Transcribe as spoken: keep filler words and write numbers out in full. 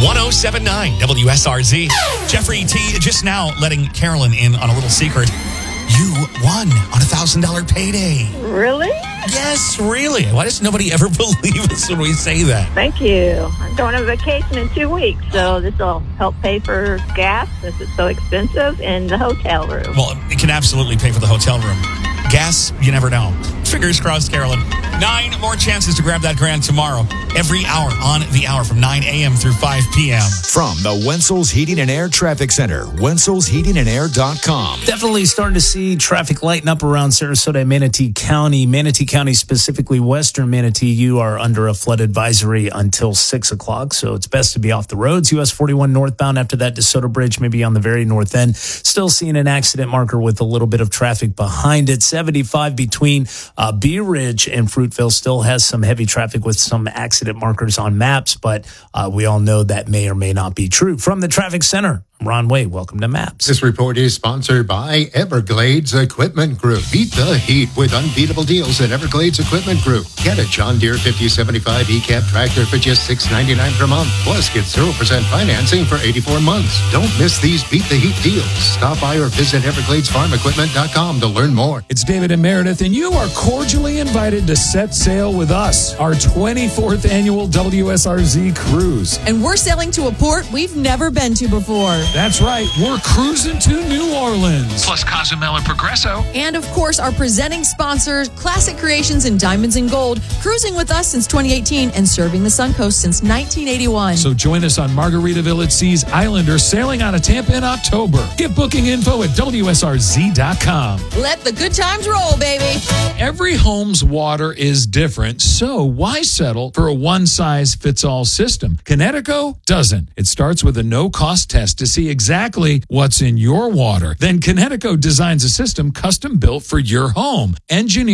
one oh seven point nine W S R Z. Jeffrey T. just now letting Carolyn in on a little secret. You won on a one thousand dollars payday. Really? Yes, really. Why does nobody ever believe us when we say that? Thank you. I'm going on vacation in two weeks, so this will help pay for gas since it's so expensive and the hotel room. Well, it can absolutely pay for the hotel room. Gas, you never know. Fingers crossed, Carolyn. Nine more chances to grab that grand tomorrow. Every hour on the hour from nine a.m. through five p.m. From the Wenzel's Heating and Air Traffic Center, Wenzel's Heating and Air dot com. Definitely starting to see traffic lighten up around Sarasota and Manatee County. Manatee County, specifically western Manatee, you are under a flood advisory until six o'clock, so it's best to be off the roads. U S forty-one northbound after that DeSoto Bridge, maybe on the very north end. Still seeing an accident marker with a little bit of traffic behind it. seventy-five between uh, Bee Ridge and Fruitville still has some heavy traffic with some accident markers on maps, but uh, we all know that may or may not be true. From the traffic center, Ron Way, welcome to Maps. This report is sponsored by Everglades Equipment Group. Beat the heat with unbeatable deals at Everglades Equipment Group. Get a John Deere fifty seventy-five E C A B tractor for just six dollars and ninety-nine cents per month. Plus, get zero percent financing for eighty-four months. Don't miss these Beat the Heat deals. Stop by or visit Everglades Farm Equipment dot com to learn more. It's David and Meredith, and you are cordially invited to set sail with us, our twenty-fourth annual W S R Z cruise. And we're sailing to a port we've never been to before. That's right. We're cruising to New Orleans. Plus Cozumel and Progresso. And, of course, our presenting sponsors, Classic Creations and Diamonds and Gold, cruising with us since twenty eighteen and serving the Suncoast since nineteen eighty-one. So join us on Margaritaville at Seas Island or sailing out of Tampa in October. Get booking info at W S R Z dot com. Let the good times roll, baby. Every home's water is different, so why settle for a one-size-fits-all system? Kinetico doesn't. It starts with a no-cost test to see exactly what's in your water. Then Kinetico designs a system custom-built for your home. Engineered